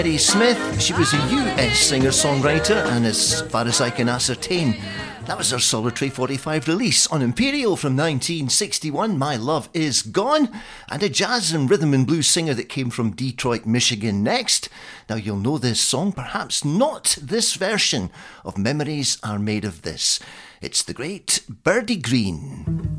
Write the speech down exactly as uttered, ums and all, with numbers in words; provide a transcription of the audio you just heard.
Eddie Smith, she was a U S singer-songwriter, and as far as I can ascertain, that was her solitary forty-five release. On Imperial from nineteen sixty-one, My Love Is Gone, and a jazz and rhythm and blues singer that came from Detroit, Michigan next. Now you'll know this song, perhaps not this version of Memories Are Made of This. It's the great Birdie Green.